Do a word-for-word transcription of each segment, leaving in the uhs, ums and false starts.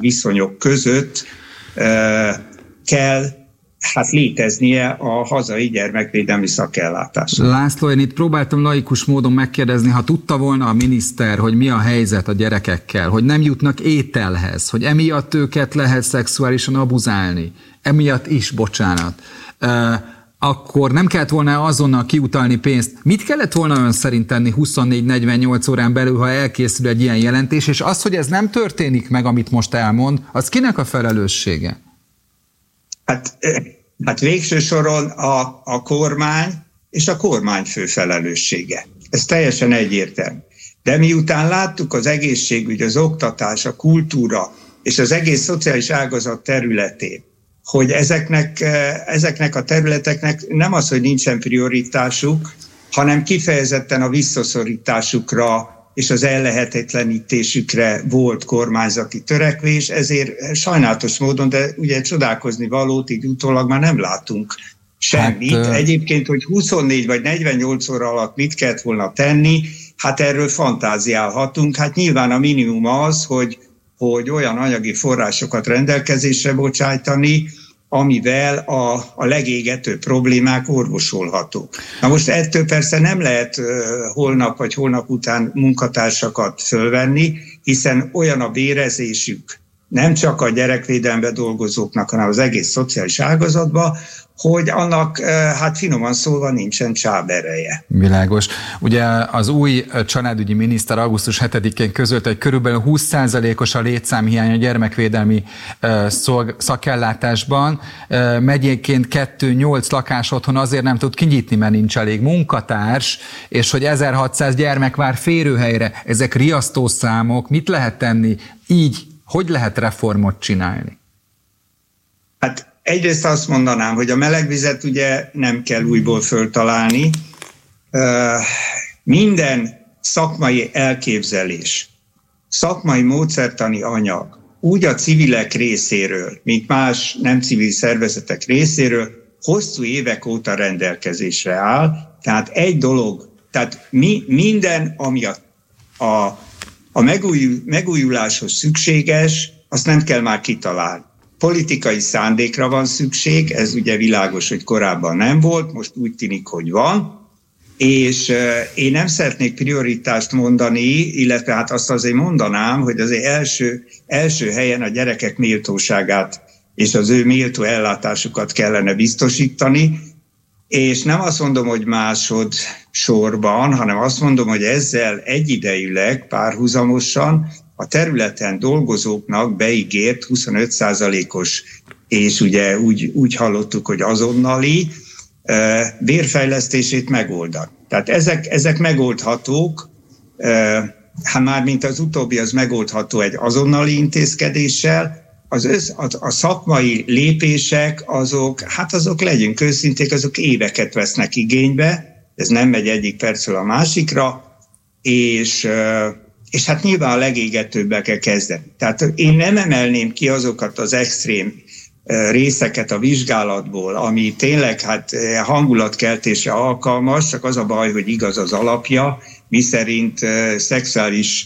viszonyok között kell hát léteznie a hazai gyermekvédelmi szakellátás. László, én itt próbáltam laikus módon megkérdezni, ha tudta volna a miniszter, hogy mi a helyzet a gyerekekkel, hogy nem jutnak ételhez, hogy emiatt őket lehet szexuálisan abuzálni, emiatt is, bocsánat, akkor nem kellett volna azonnal kiutalni pénzt. Mit kellett volna ön szerint tenni huszonnégy negyvennyolc órán belül, ha elkészül egy ilyen jelentés, és az, hogy ez nem történik meg, amit most elmond, az kinek a felelőssége? Hát, hát végső soron a, a kormány és a kormányfő felelőssége. Ez teljesen egyértelmű. De miután láttuk az egészségügy, az oktatás, a kultúra és az egész szociális ágazat területén, hogy ezeknek, ezeknek a területeknek nem az, hogy nincsen prioritásuk, hanem kifejezetten a visszaszorításukra és az ellehetetlenítésükre volt kormányzati törekvés, ezért sajnálatos módon, de ugye csodálkozni valót így utólag már nem látunk semmit. Hát, egyébként, hogy huszonnégy vagy negyvennyolc óra alatt mit kellett volna tenni, hát erről fantáziálhatunk. Hát nyilván a minimum az, hogy, hogy olyan anyagi forrásokat rendelkezésre bocsájtani, amivel a, a legégetőbb problémák orvosolhatók. Na most ettől persze nem lehet uh, holnap vagy holnap után munkatársakat fölvenni, hiszen olyan a bérezésük, nem csak a gyerekvédelemben dolgozóknak, hanem az egész szociális ágazatban, hogy annak, hát finoman szólva nincsen csábereje. Világos. Ugye az új családügyi miniszter augusztus hetedikén közölte, hogy körülbelül húsz százalékos a létszámhiány a gyermekvédelmi szakellátásban. Megyénként kettő nyolc lakás otthon azért nem tud kinyitni, mert nincs elég munkatárs, és hogy ezerhatszáz gyermek vár férőhelyre. Ezek riasztó számok. Mit lehet tenni? Így, hogy lehet reformot csinálni? Hát egyrészt azt mondanám, hogy a melegvizet ugye nem kell újból föltalálni. Minden szakmai elképzelés, szakmai módszertani anyag úgy a civilek részéről, mint más nem civil szervezetek részéről hosszú évek óta rendelkezésre áll. Tehát egy dolog, tehát mi, minden, ami a, a, a megújul, megújuláshoz szükséges, azt nem kell már kitalálni. Politikai szándékra van szükség, ez ugye világos, hogy korábban nem volt, most úgy tűnik, hogy van, és én nem szeretnék prioritást mondani, illetve hát azt azért mondanám, hogy azért első, első helyen a gyerekek méltóságát és az ő méltó ellátásukat kellene biztosítani, és nem azt mondom, hogy másod sorban, hanem azt mondom, hogy ezzel egyidejűleg, párhuzamosan a területen dolgozóknak beígért huszonöt százalékos, és ugye úgy, úgy hallottuk, hogy azonnali bérfejlesztését megoldani. Tehát ezek, ezek megoldhatók, hát már mint az utóbbi, az megoldható egy azonnali intézkedéssel, az össz, a, a szakmai lépések, azok, hát azok legyünk őszinték, azok éveket vesznek igénybe, ez nem megy egyik percről a másikra, és És hát nyilván a legégetőbbel kell kezdeni. Tehát én nem emelném ki azokat az extrém részeket a vizsgálatból, ami tényleg hát hangulatkeltésre alkalmas, csak az a baj, hogy igaz az alapja, miszerint szexuális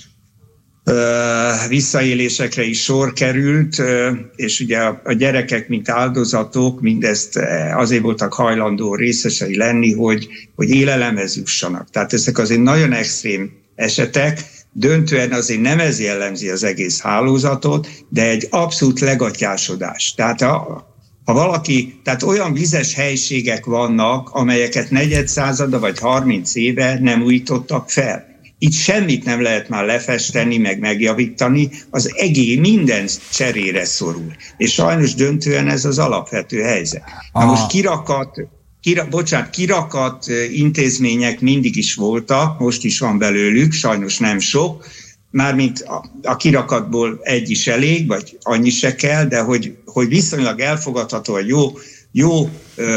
visszaélésekre is sor került, és ugye a gyerekek, mint áldozatok, mindezt azért voltak hajlandó részesei lenni, hogy, hogy élelemhez jussanak. Tehát ezek azért nagyon extrém esetek, döntően azért nem ez jellemzi az egész hálózatot, de egy abszolút legatyásodás. Tehát ha, ha valaki, tehát olyan vizes helységek vannak, amelyeket negyedszázada vagy harminc éve nem újítottak fel. Itt semmit nem lehet már lefesteni, meg megjavítani, az egész minden cserére szorul. És sajnos döntően ez az alapvető helyzet. Na most kirakat, kira, bocsánat, kirakat intézmények mindig is voltak, most is van belőlük, sajnos nem sok, mármint a, a kirakatból egy is elég, vagy annyi se kell, de hogy, hogy viszonylag elfogadható, hogy jó, jó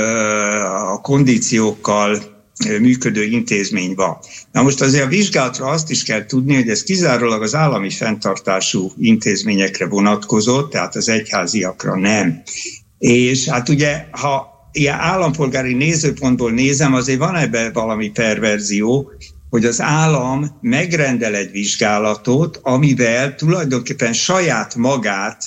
a kondíciókkal működő intézmény van. Na most azért a vizsgálatra azt is kell tudni, hogy ez kizárólag az állami fenntartású intézményekre vonatkozott, tehát az egyháziakra nem. És hát ugye, ha ilyen állampolgári nézőpontból nézem, azért van ebben valami perverzió, hogy az állam megrendel egy vizsgálatot, amivel tulajdonképpen saját magát